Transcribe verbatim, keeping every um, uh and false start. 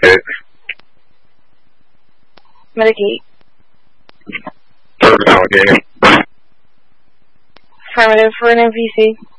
Medicate. Medicate. Third allocating. Affirmative for an N P C.